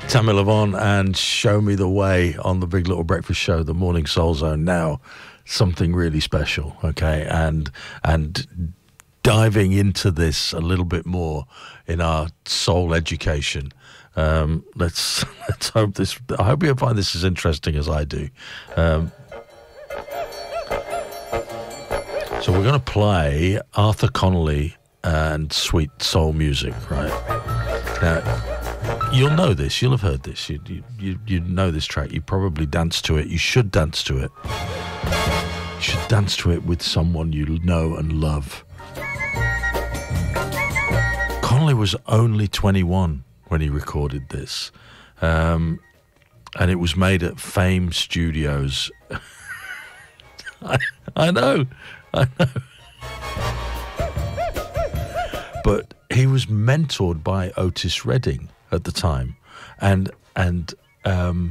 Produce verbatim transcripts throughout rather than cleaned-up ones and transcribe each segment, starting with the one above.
Tammy Levon and Show Me the Way on the Big Little Breakfast Show, the Morning Soul Zone. Now, something really special, okay? And and diving into this a little bit more in our soul education. Um, let's let's hope this. I hope you find this as interesting as I do. Um, so we're going to play Arthur Conley and Sweet Soul Music, right? Now, you'll know this. You'll have heard this. You, you, you, you know this track. You probably dance to it. You should dance to it. You should dance to it with someone you know and love. Conley was only twenty-one when he recorded this. Um, and it was made at Fame Studios. I, I know. I know. But he was mentored by Otis Redding at the time, and and um,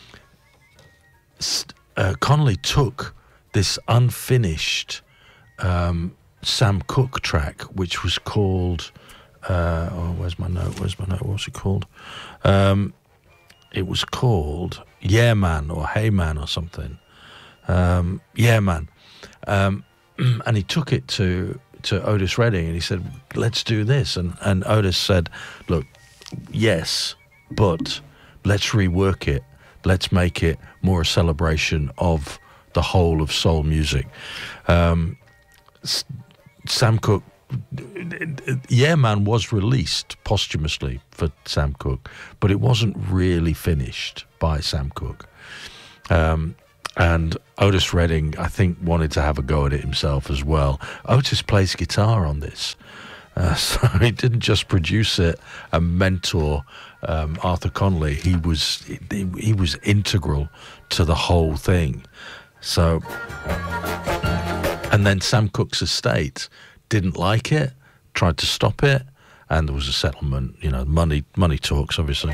uh, Conley took this unfinished um, Sam Cooke track, which was called. Uh, oh, where's my note? Where's my note? What's it called? Um, it was called Yeah Man or Hey Man or something. Um, yeah Man, um, and he took it to to Otis Redding and he said, "Let's do this." And and Otis said, "Look. Yes, but let's rework it. Let's make it more a celebration of the whole of soul music." Um, Sam Cooke, Yeah Man was released posthumously for Sam Cooke, but it wasn't really finished by Sam Cooke. Um, and Otis Redding, I think, wanted to have a go at it himself as well. Otis plays guitar on this. Uh, so he didn't just produce it and mentor um, Arthur Conley. He was he, he was integral to the whole thing. So, and then Sam Cooke's estate didn't like it, tried to stop it, and there was a settlement. You know, money money talks, obviously.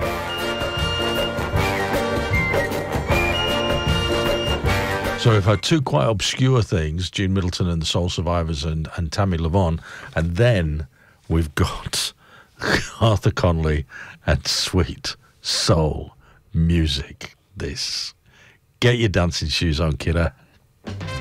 So we've had two quite obscure things, Gene Middleton and the Soul Survivors and, and Tammy Levon, and then we've got Arthur Conley and Sweet Soul Music. This. Get your dancing shoes on, kiddo.